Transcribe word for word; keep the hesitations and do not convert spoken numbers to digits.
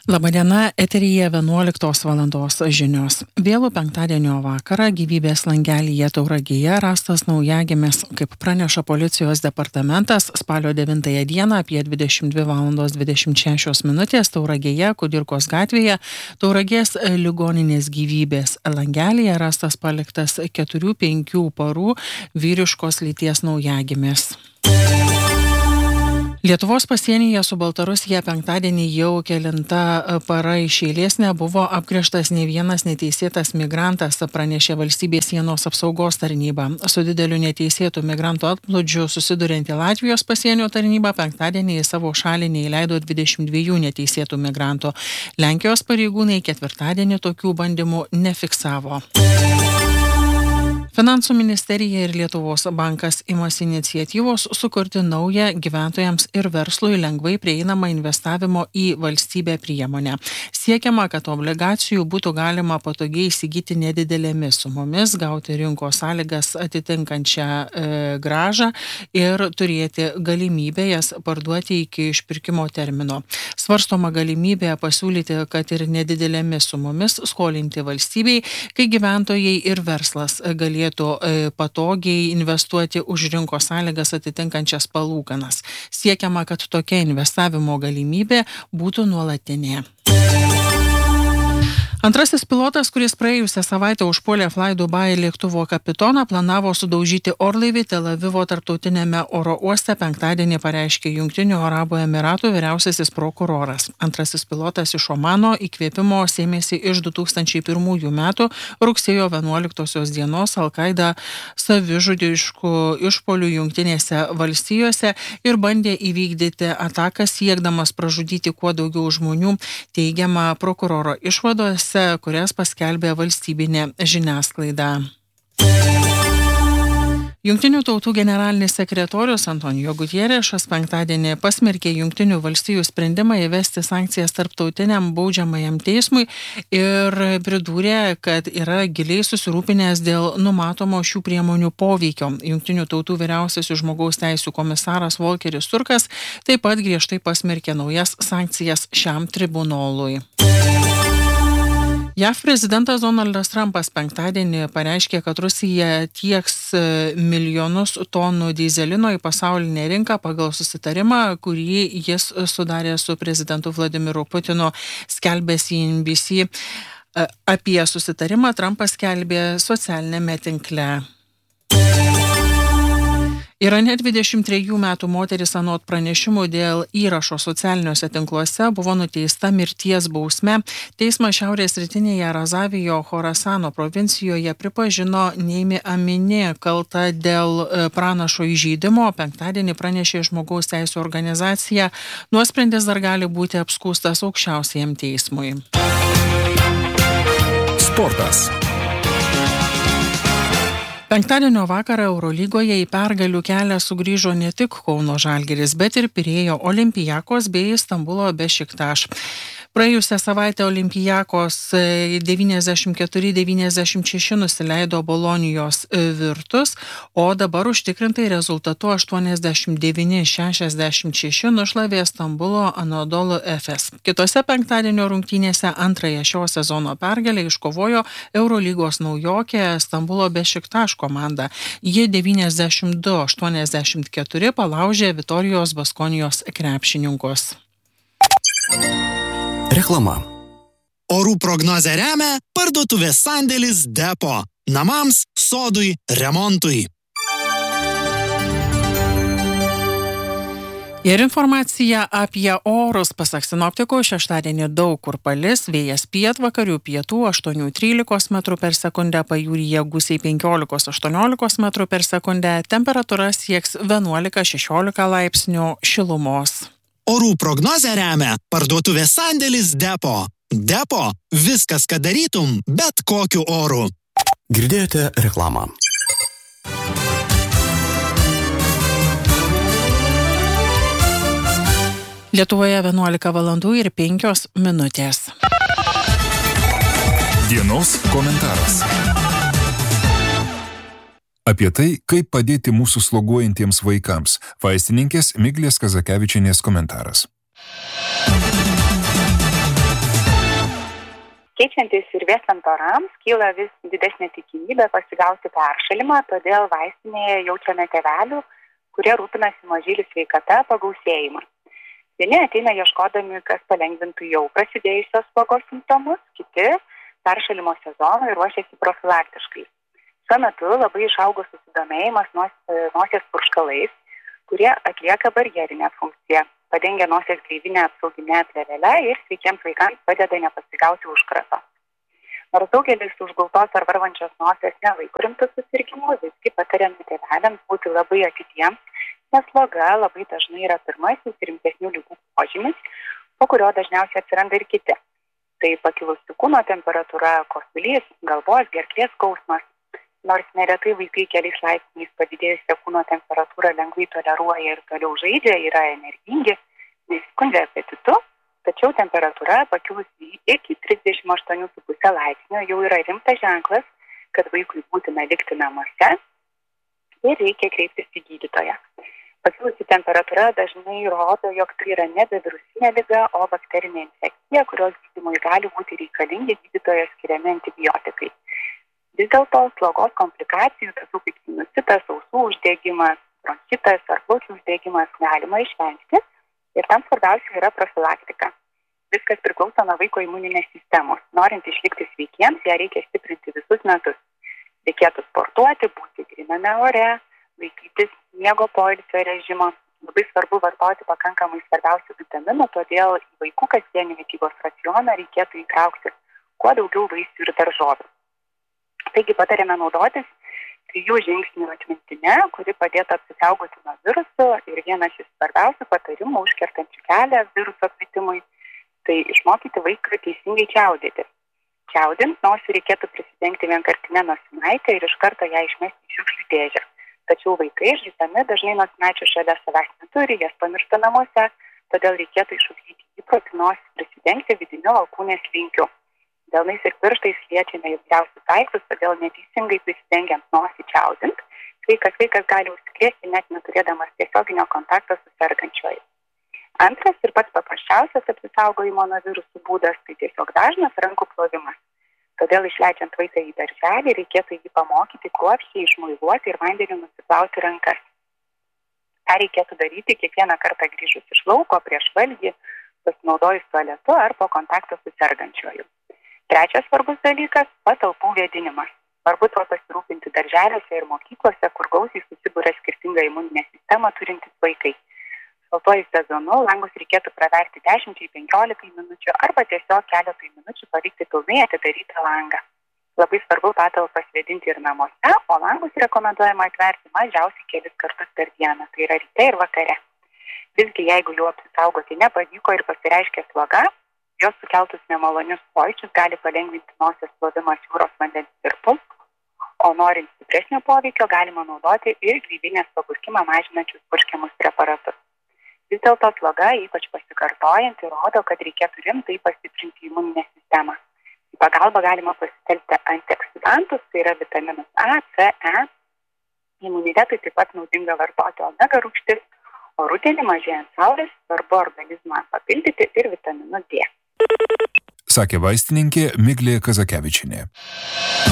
Labadiena, eteryje vienuoliktos valandos žinios. Vėlų penktadienio vakarą gyvybės langelyje Tauragėje rastas naujagimis. Kaip praneša policijos departamentas, spalio devintąją dieną apie dvidešimt dvi valandos dvidešimt šešios minutės Tauragėje, Kudirkos gatvėje, Tauragės ligoninės gyvybės langelyje rastas paliktas keturių penkių parų vyriškos lyties naujagimis. Lietuvos pasienyje su Baltarusija penktadienį jau kelinta para iš eilės nebuvo apgręžtas nei vienas neteisėtas migrantas, pranešė valstybės sienos apsaugos tarnyba. Su dideliu neteisėtų migrantų atplūdžiu susidurianti Latvijos pasienio tarnyba penktadienį į savo šalį neįleido dvidešimt dviejų neteisėtų migrantų. Lenkijos pareigūnai ketvirtadienį tokių bandymų nefiksavo. Finansų ministerija ir Lietuvos bankas imasi iniciatyvos sukurti naują gyventojams ir verslui lengvai prieinamą investavimo į valstybę priemonę. Siekiama, kad obligacijų būtų galima patogiai įsigyti nedidelėmis sumomis, gauti rinkos sąlygas atitinkančią e, gražą ir turėti galimybę jas parduoti iki išpirkimo termino. Svarstoma galimybė pasiūlyti, kad ir nedidelėmis sumomis skolinti valstybei, kai gyventojai ir verslas galėtų patogiai investuoti už rinkos sąlygas atitinkančias palūkanas. Siekiama, kad tokia investavimo galimybė būtų nuolatinė. Antrasis pilotas, kuris praėjusią savaitę užpuolė Fly Dubai lėktuvo kapitoną, planavo sudaužyti orlaivį Tel Avivo tarptautinėme oro uoste, penktadienį pareiškė Jungtinių Arabų Emiratų vyriausiasis prokuroras. Antrasis pilotas iš Omano įkvėpimo sėmėsi iš du tūkstančiai pirmųjų metų rugsėjo vienuoliktosios dienos Al-Qaida savižudiškų išpuolių Jungtinėse valstijose ir bandė įvykdyti ataką siekdamas pražudyti kuo daugiau žmonių, teigiama prokuroro išvados, kurias paskelbė valstybinė žiniasklaida. Jungtinių tautų generalinis sekretorius Antonijo Gutierešas penktadienį pasmerkė Jungtinių valstijų sprendimą įvesti sankcijas tarptautiniam baudžiamajam teismui ir pridūrė, kad yra giliai susirūpinęs dėl numatomo šių priemonių poveikio. Jungtinių tautų vyriausiasis žmogaus teisių komisaras Volkeris Turkas taip pat griežtai pasmerkė naujas sankcijas šiam tribunolui. J A V prezidentas Donaldas Trumpas penktadienį pareiškė, kad Rusija tieks milijonus tonų dyzelino į pasaulinę rinką pagal susitarimą, kurį jis sudarė su prezidentu Vladimiru Putinu, skelbė C N B C. Apie susitarimą Trumpas skelbė socialinėme tinkle. Irane dvidešimt trejų metų moteris anot pranešimų dėl įrašo socialiniuose tinkluose buvo nuteista mirties bausme. Teismas šiaurės rytinėje Razavijo Chorasano provincijoje pripažino Neimi Amini kaltą dėl pranašo įžeidimo. Penktadienį pranešė žmogaus teisių organizacija. Nuosprendis dar gali būti apskųstas aukščiausiajam teismui. Sportas. Penktadienio vakarą Eurolygoje į pergalių kelią sugrįžo ne tik Kauno Žalgiris, bet ir Pirėjo Olympiakos bei Stambulo Bešiktaš. Praėjusią savaitę Olympiakos devyniasdešimt keturi devyniasdešimt šeši nusileido Bolonijos Virtus, o dabar užtikrintai rezultatu aštuoniasdešimt devyni šešiasdešimt šeši nušlavė Stambulo Anadolu Efes. Kitose penktadienio rungtynėse antrąją šio sezono pergalę iškovojo Eurolygos naujokė Stambulo Bešiktaš komanda. Ji devyniasdešimt du aštuoniasdešimt keturi palaužė Vitorijos Baskonijos krepšininkus. Reklama. Orų prognozę remia parduotuvės sandėlis Depo. Namams, sodui, remontui. Ir informacija apie orus. Pasak sinoptikų, šeštadienį daug kur palis, vėjas pietvakarių pietų aštuoni trylika metrų per sekundę, pajūryje gūsiai penkiolika aštuoniolika metrų per sekundę, temperatūra sieks vienuolika šešiolika laipsnių šilumos. Orų prognozę remia parduotuvės sandėlis Depo. Depo – viskas, ką darytum, bet kokiu oru. Girdėjote reklamą. Lietuvoje vienuolika valandų ir penkios minutės. Dienos komentaras. Apie tai, kaip padėti mūsų sloguojantiems vaikams. Vaistininkės Miglės Kazakevičienės komentaras. Keičiantis ir vėstant orams, kyla vis didesnė tikimybė pasigauti peršalimą, todėl vaistinėje jaučiame tėvelių, kurie rūpinasi mažylių sveikata, pagausėjimą. Vieni ateina ieškodami, kas palengvintų jau prasidėjusios slogos simptomus, kiti peršalimo sezoną ir ruošiasi profilaktiškai. Šiuo metu labai išaugo susidomėjimas nos, nosies purškalais, kurie atlieka barjerinę funkciją, padengia nosies gleivinę apsauginę plėvelę ir sveikiems vaikams padeda nepasigauti užkrato. Nors daugelis užgultos ar varvančios nosies nelaiko rimtų susirgimų, visgi patariame tėveliams būti labai atidiems, nes sloga labai dažnai yra pirmasis rimtesnių ligų požymis, po kurio dažniausiai atsiranda ir kiti. Tai pakilusi kūno temperatūra, kosulys, galvos, gerklės skausmas. Nors neretai vaikai keliais laipsniais padidėjusią kūno temperatūrą lengvai toleruoja ir toliau žaidžia, yra energingi, nesiskundžia apetitu, tačiau temperatūra pakilusi iki trisdešimt aštuoni su puse laipsnio jau yra rimtas ženklas, kad vaikui būtina likti namuose ir reikia kreiptis į gydytoją. Pakilusi temperatūra dažnai rodo, jog tai yra nebe virusinė liga, o bakterinė infekcija, kurios gydymui gali būti reikalingi gydytojo skiriami antibiotikai. Vis dėlto slogos komplikacijų, tokių kaip sinusitas, ausų uždegimas, bronchitas ar plaučių uždegimas galima išvengti ir tam svarbiausia yra profilaktika. Viskas priklauso nuo vaiko imuninės sistemos. Norint išlikti sveikiems, ją reikia stiprinti visus metus. Reikėtų sportuoti, būti gryname ore, laikytis miego poilsio režimo. Labai svarbu vartoti pakankamai svarbiausių vitaminų, todėl į vaikų kasdienį mitybos racioną reikėtų įtraukti kuo daugiau vaisių ir daržovių. Taigi patarėme naudotis trijų žingsnių atmintinę, kuri padėtų apsisaugoti nuo virusų ir vienas iš svarbiausių patarimų užkertančių kelią viruso plitimui, tai išmokyti vaiką teisingai čiaudėti. Čiaudint nosį reikėtų prisidengti vienkartinę nosinaitę ir iš karto ją išmesti į šiukšlių dėžę. Tačiau vaikai žaisdami dažnai nosinaičių šalia savęs neturi, jas pamiršta namuose, todėl reikėtų išugdyti įprotį nosį prisidengti vidiniu alkūnės linkiu. Delnais ir pirštais liečiame įvairiausius daiktus, todėl neteisingai prisidengiant nosį čiaudint, sveikas vaikas gali užsikrėsti net neturėdamas tiesioginio kontakto su sergančiuoju. Antras ir pats paprasčiausias apsisaugojimo nuo virusų būdas tai tiesiog dažnas rankų plovimas. Todėl išleidžiant vaiką į darželį reikėtų jį pamokyti kruopščiai išmuiluoti ir vandeniu nusiplauti rankas. tą reikėtų daryti kiekvieną kartą grįžus iš lauko, prieš valgį, pasinaudojus tualetu ar po kontakto su sergančiuoju. Trečias svarbus dalykas – patalpų vėdinimas. Svarbu tuo pasirūpinti darželiuose ir mokyklose, kur gausiai susibūrė skirtingą imuninę sistemą turintys vaikai. Šaltuoju sezonu langus reikėtų praverti dešimt iki penkiolikos minučių arba tiesiog keletą minučių palikti pilnai atidarytą langą. Labai svarbu patalpas vėdinti ir namuose, o langus rekomenduojama atverti mažiausiai kelis kartus per dieną, tai yra ryte ir vakare. Visgi, jeigu jų apsisaugoti nepavyko ir pasireiškė sloga, jos sukeltus nemalonius pojūčius gali palengvinti nosies plovimas jūros vandens tirpus, o norint stipresnio poveikio galima naudoti ir gleivinės papurkimą mažinančius purškiamus preparatus. Vis dėlto sloga, ypač pasikartojanti, rodo, kad reikėtų rimtai pastiprinti imuninę sistemą. Į pagalbą galima pasitelkti antioksidantus, tai yra vitaminus A, C, E. Imunitetui taip pat naudinga vartoti omega rūgštis, o rudenį mažėjant saulės svarbu organizmą papildyti ir vitaminu D. Sakė vaistininkė Miglė Kazakevičienė.